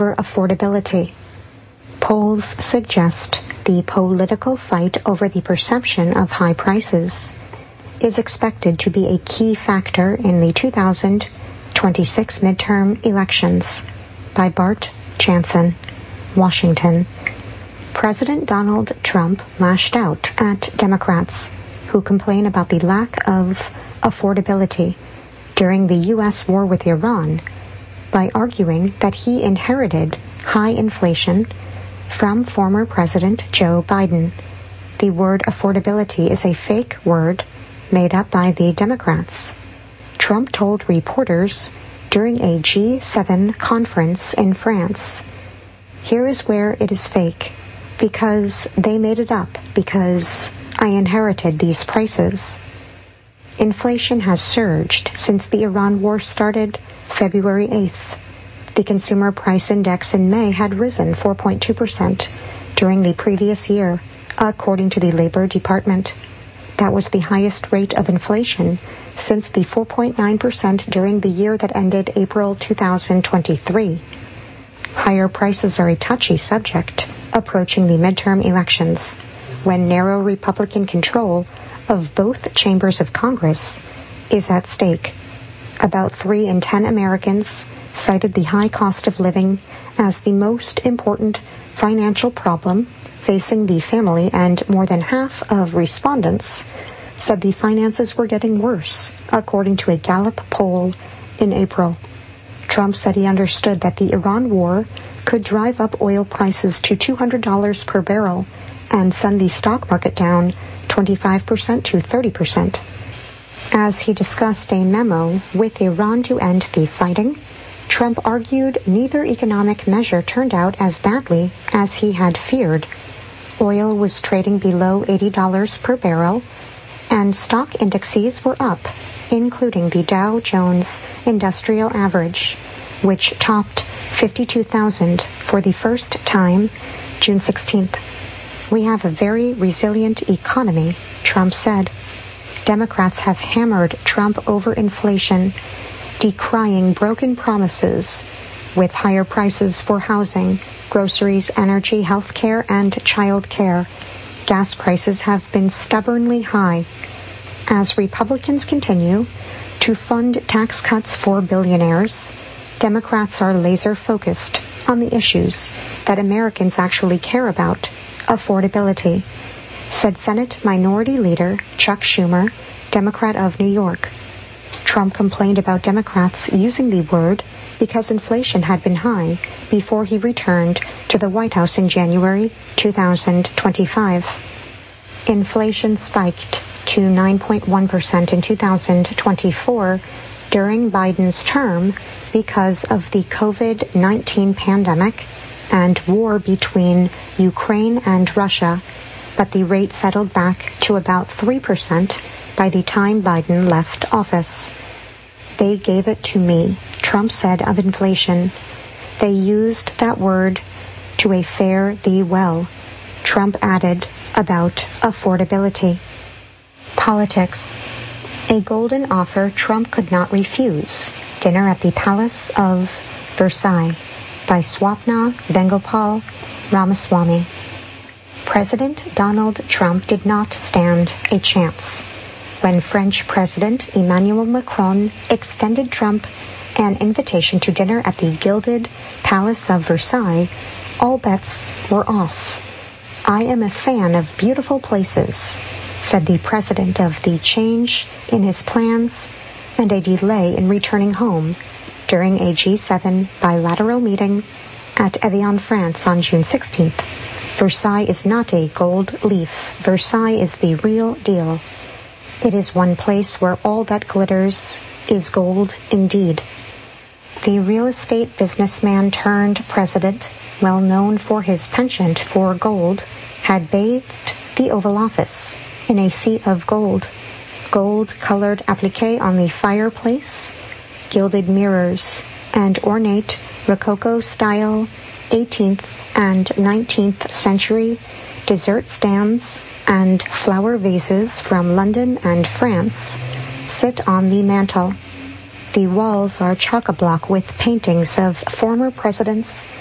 affordability. Polls suggest the political fight over the perception of high prices is expected to be a key factor in the 2026 midterm elections. By Bart Jansen, Washington. President Donald Trump lashed out at Democrats who complain about the lack of affordability during the U.S. war with Iran by arguing that he inherited high inflation from former President Joe Biden. The word affordability is a fake word made up by the Democrats. Trump told reporters during a G7 conference in France, "Here is where it is fake, because they made it up, because I inherited these prices." Inflation has surged since the Iran war started February 8th. The Consumer Price Index in May had risen 4.2% during the previous year, according to the Labor Department. That was the highest rate of inflation since the 4.9% during the year that ended April 2023. Higher prices are a touchy subject approaching the midterm elections, when narrow Republican control of both chambers of Congress is at stake. About 3 in 10 Americans cited the high cost of living as the most important financial problem facing the family, and more than half of respondents said the finances were getting worse, according to a Gallup poll in April. Trump said he understood that the Iran war could drive up oil prices to $200 per barrel and send the stock market down 25% to 30%. As he discussed a memo with Iran to end the fighting, Trump argued neither economic measure turned out as badly as he had feared. Oil was trading below $80 per barrel, and stock indices were up, including the Dow Jones Industrial Average, which topped 52,000 for the first time June 16th. "We have a very resilient economy," Trump said. Democrats have hammered Trump over inflation, decrying broken promises with higher prices for housing, groceries, energy, health care, and child care. Gas prices have been stubbornly high. As Republicans continue to fund tax cuts for billionaires, Democrats are laser-focused on the issues that Americans actually care about, affordability, said Senate Minority Leader Chuck Schumer, Democrat of New York. Trump complained about Democrats using the word because inflation had been high before he returned to the White House in January 2025. Inflation spiked to 9.1% in 2024 during Biden's term because of the COVID-19 pandemic and war between Ukraine and Russia, but the rate settled back to about 3% by the time Biden left office. "They gave it to me," Trump said of inflation. "They used that word to a fare thee well," Trump added about affordability. Politics. A golden offer Trump could not refuse. Dinner at the Palace of Versailles by Swapna Vengopal Ramaswamy. President Donald Trump did not stand a chance. When French President Emmanuel Macron extended Trump an invitation to dinner at the gilded Palace of Versailles, all bets were off. "I am a fan of beautiful places," said the president of the change in his plans and a delay in returning home during a G7 bilateral meeting at Evian, France on June 16th. Versailles is not a gold leaf. Versailles is the real deal. It is one place where all that glitters is gold indeed. The real estate businessman turned president, well known for his penchant for gold, had bathed the Oval Office in a sea of gold. Gold-colored applique on the fireplace, gilded mirrors, and ornate Rococo-style 18th and 19th century dessert stands and flower vases from London and France sit on the mantel. The walls are chock-a-block with paintings of former presidents